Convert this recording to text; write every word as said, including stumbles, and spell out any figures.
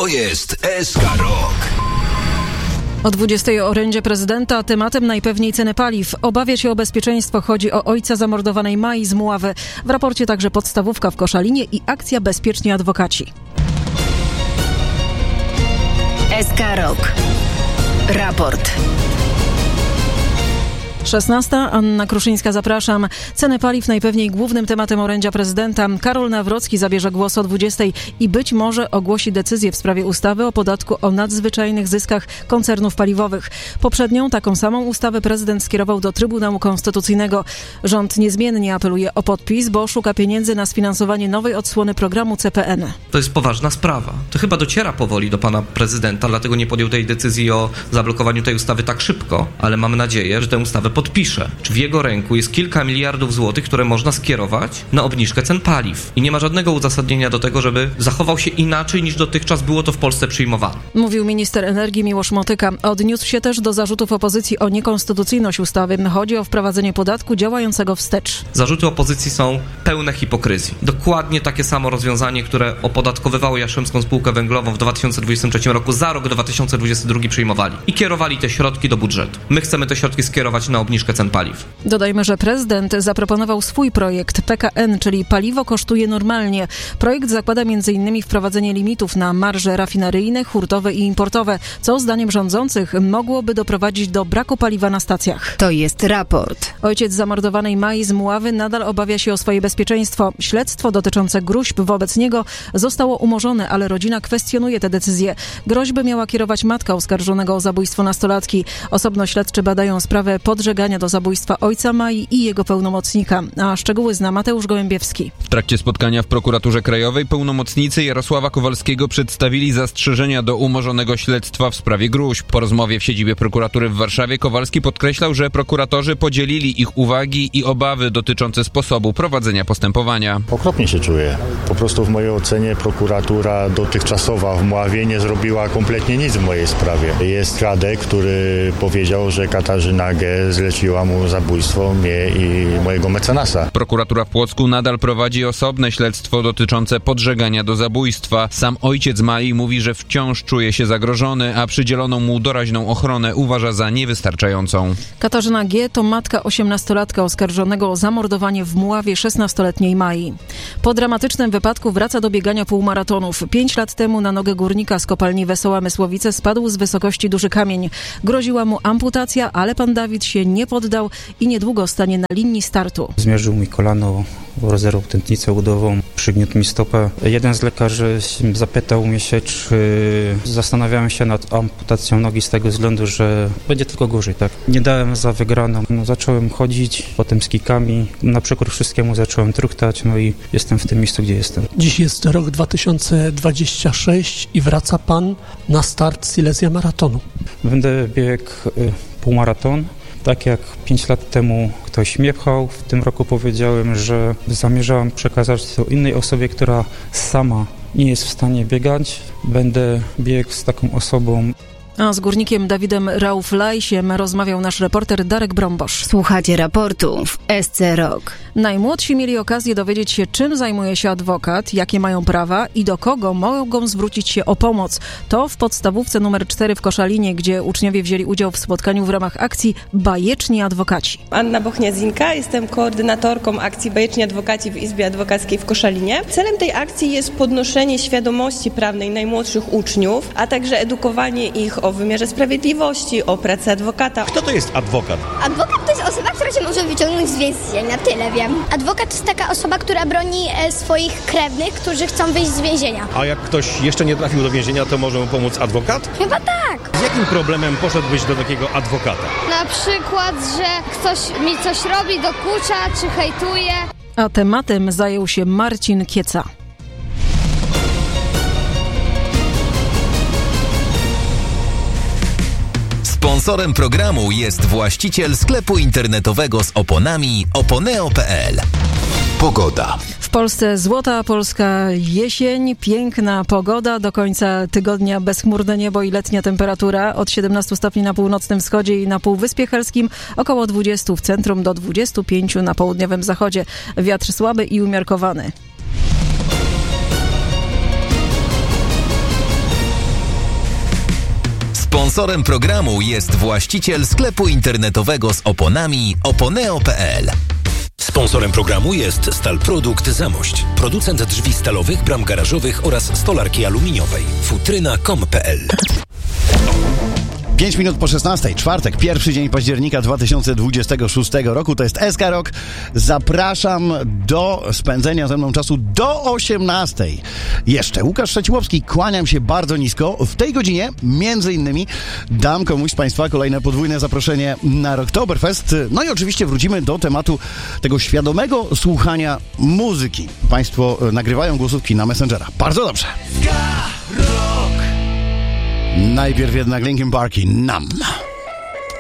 To jest S K Rock. O dwudziestej orędzie prezydenta, tematem najpewniej ceny paliw. Obawia się o bezpieczeństwo. Chodzi o ojca zamordowanej Mai z Mławy. W raporcie także podstawówka w Koszalinie i akcja Bezpieczni Adwokaci. S K Rock. Raport. szesnasta. Anna Kruszyńska, zapraszam. Ceny paliw najpewniej głównym tematem orędzia prezydenta. Karol Nawrocki zabierze głos o dwudziestej i być może ogłosi decyzję w sprawie ustawy o podatku o nadzwyczajnych zyskach koncernów paliwowych. Poprzednią taką samą ustawę prezydent skierował do Trybunału Konstytucyjnego. Rząd niezmiennie apeluje o podpis, bo szuka pieniędzy na sfinansowanie nowej odsłony programu C P N. To jest poważna sprawa. To chyba dociera powoli do pana prezydenta, dlatego nie podjął tej decyzji o zablokowaniu tej ustawy tak szybko, ale mamy nadzieję, że tę ustawę podpisze. Czy w jego ręku jest kilka miliardów złotych, które można skierować na obniżkę cen paliw. I nie ma żadnego uzasadnienia do tego, żeby zachował się inaczej niż dotychczas było to w Polsce przyjmowane. Mówił minister energii Miłosz Motyka. Odniósł się też do zarzutów opozycji o niekonstytucyjność ustawy. Chodzi o wprowadzenie podatku działającego wstecz. Zarzuty opozycji są pełne hipokryzji. Dokładnie takie samo rozwiązanie, które opodatkowywało Jastrzębską Spółkę Węglową w dwa tysiące dwudziestym trzecim roku, za rok dwa tysiące dwudziesty drugi przyjmowali. I kierowali te środki do budżetu. My chcemy te środki skierować na obniżkę cen paliw. Dodajmy, że prezydent zaproponował swój projekt P K N, czyli paliwo kosztuje normalnie. Projekt zakłada między innymi wprowadzenie limitów na marże rafineryjne, hurtowe i importowe, co zdaniem rządzących mogłoby doprowadzić do braku paliwa na stacjach. To jest raport. Ojciec zamordowanej Mai z Mławy nadal obawia się o swoje bezpieczeństwo. Śledztwo dotyczące gróźb wobec niego zostało umorzone, ale rodzina kwestionuje tę decyzję. Groźby miała kierować matka oskarżonego o zabójstwo nastolatki. Osobno śledczy badają sprawę podżegania do zabójstwa ojca Mai i jego pełnomocnika. A szczegóły zna Mateusz Gołębiewski. W trakcie spotkania w prokuraturze krajowej pełnomocnicy Jarosława Kowalskiego przedstawili zastrzeżenia do umorzonego śledztwa w sprawie gróźb. Po rozmowie w siedzibie prokuratury w Warszawie Kowalski podkreślał, że prokuratorzy podzielili ich uwagi i obawy dotyczące sposobu prowadzenia postępowania. Okropnie się czuję. Po prostu w mojej ocenie prokuratura dotychczasowa w Mławie nie zrobiła kompletnie nic w mojej sprawie. Jest Radek, który powiedział, że Katarzyna G. zleciła mu zabójstwo mnie i mojego mecenasa. Prokuratura w Płocku nadal prowadzi osobne śledztwo dotyczące podżegania do zabójstwa. Sam ojciec Mai mówi, że wciąż czuje się zagrożony, a przydzieloną mu doraźną ochronę uważa za niewystarczającą. Katarzyna G. to matka osiemnastolatka oskarżonego o zamordowanie w Mławie szesnastoletniej Mai. Po dramatycznym wypadku wraca do biegania półmaratonów. Pięć lat temu na nogę górnika z kopalni Wesoła Mysłowice spadł z wysokości duży kamień. Groziła mu amputacja, ale pan Dawid się nie poddał i niedługo stanie na linii startu. Zmierzył mi kolano, rozerwał tętnicę udową, przygniótł mi stopę. Jeden z lekarzy zapytał mnie się, czy zastanawiałem się nad amputacją nogi z tego względu, że będzie tylko gorzej, tak. Nie dałem za wygraną. No, zacząłem chodzić, potem z kikami. Na przykład wszystkiemu zacząłem truchtać, no i jestem w tym miejscu, gdzie jestem. Dziś jest rok dwa tysiące dwudziesty trzeci i wraca pan na start Silesia Maratonu. Będę biegł y, półmaraton. Tak jak pięć lat temu ktoś mnie pchał, w tym roku powiedziałem, że zamierzałem przekazać to innej osobie, która sama nie jest w stanie biegać. Będę biegł z taką osobą. A z górnikiem Dawidem Rauflajsiem rozmawiał nasz reporter Darek Brombosz. Słuchacie raportu w S C Rock. Najmłodsi mieli okazję dowiedzieć się, czym zajmuje się adwokat, jakie mają prawa i do kogo mogą zwrócić się o pomoc. To w podstawówce numer cztery w Koszalinie, gdzie uczniowie wzięli udział w spotkaniu w ramach akcji Bajeczni Adwokaci. Anna Bochnia-Zinka, jestem koordynatorką akcji Bajeczni Adwokaci w Izbie Adwokackiej w Koszalinie. Celem tej akcji jest podnoszenie świadomości prawnej najmłodszych uczniów, a także edukowanie ich o wymiarze sprawiedliwości, o pracy adwokata. Kto to jest adwokat? Adwokat to jest osoba, która się może wyciągnąć z więzienia, tyle wiem. Adwokat to jest taka osoba, która broni e, swoich krewnych, którzy chcą wyjść z więzienia. A jak ktoś jeszcze nie trafił do więzienia, to może mu pomóc adwokat? Chyba tak. Z jakim problemem poszedłbyś do takiego adwokata? Na przykład, że ktoś mi coś robi, dokucza czy hejtuje. A tematem zajął się Marcin Kieca. Sponsorem programu jest właściciel sklepu internetowego z oponami oponeo kropka p l. Pogoda. W Polsce złota polska jesień, piękna pogoda, do końca tygodnia bezchmurne niebo i letnia temperatura od siedemnastu stopni na północnym wschodzie i na Półwyspie Helskim, około dwudziestu w centrum do dwudziestu pięciu na południowym zachodzie. Wiatr słaby i umiarkowany. Sponsorem programu jest właściciel sklepu internetowego z oponami oponeo kropka pe el. Sponsorem programu jest Stalprodukt Zamość, producent drzwi stalowych, bram garażowych oraz stolarki aluminiowej. futryna kropka com kropka pe el. pięć minut po szesnastej, czwartek, pierwszy dzień października dwa tysiące dwudziestego szóstego roku, to jest S K Rock. Zapraszam do spędzenia ze mną czasu do osiemnastej. Jeszcze Łukasz Szczeciłowski, kłaniam się bardzo nisko. W tej godzinie, między innymi, dam komuś z Państwa kolejne podwójne zaproszenie na Rocktoberfest. No i oczywiście wrócimy do tematu tego świadomego słuchania muzyki. Państwo nagrywają głosówki na Messengera. Bardzo dobrze. S K Rock. Najpierw jednak Linkin Park i Numb.